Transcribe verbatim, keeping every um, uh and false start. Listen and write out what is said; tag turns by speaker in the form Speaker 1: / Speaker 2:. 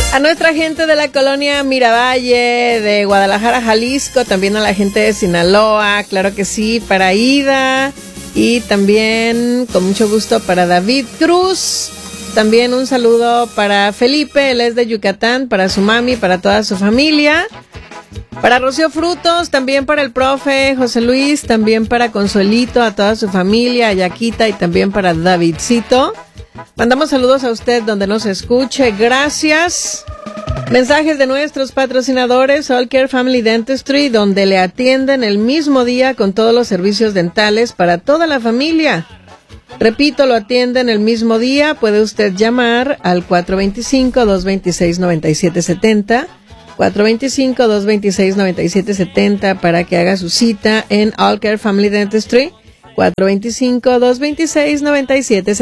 Speaker 1: A nuestra gente de la colonia Miravalle, de Guadalajara, Jalisco, también a la gente de Sinaloa, claro que sí, para Ida, y también con mucho gusto para David Cruz. También un saludo para Felipe, él es de Yucatán, para su mami, para toda su familia. Para Rocío Frutos, también para el profe José Luis, también para Consuelito, a toda su familia, a Yaquita y también para Davidcito. Mandamos saludos a usted donde nos escuche, gracias. Mensajes de nuestros patrocinadores, All Care Family Dentistry, donde le atienden el mismo día con todos los servicios dentales para toda la familia. Repito, lo atienden el mismo día, puede usted llamar al cuatro dos cinco, dos dos seis, nueve siete siete cero, cuatro dos cinco, dos dos seis, nueve siete siete cero para que haga su cita en All Care Family Dentistry, cuatro dos cinco, dos dos seis, nueve siete siete cero.